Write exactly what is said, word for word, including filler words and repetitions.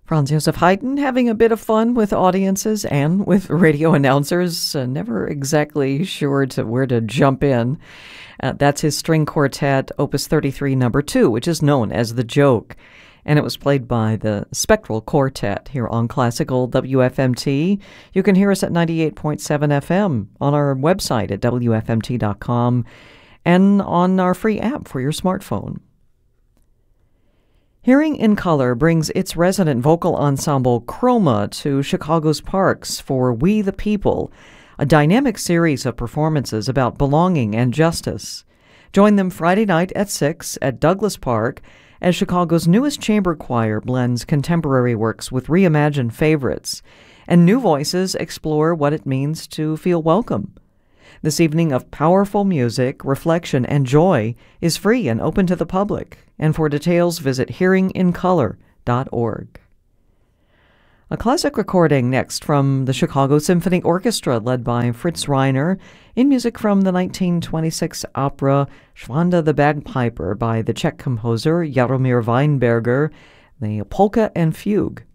Franz Josef Haydn having a bit of fun with audiences and with radio announcers, uh, never exactly sure to where to jump in. Uh, that's his string quartet, Opus thirty-three, number two, which is known as The Joke. And it was played by the Spectral Quartet here on Classical W F M T. You can hear us at ninety-eight point seven F M on our website at W F M T dot com and on our free app for your smartphone. Hearing in Color brings its resident vocal ensemble Chroma to Chicago's parks for We the People, a dynamic series of performances about belonging and justice. Join them Friday night at six at Douglas Park as Chicago's newest chamber choir blends contemporary works with reimagined favorites, and new voices explore what it means to feel welcome. This evening of powerful music, reflection, and joy is free and open to the public, and for details visit hearing in color dot org. A classic recording next from the Chicago Symphony Orchestra led by Fritz Reiner in music from the nineteen twenty-six opera Schwanda the Bagpiper by the Czech composer Jaromír Weinberger, the Polka and Fugue.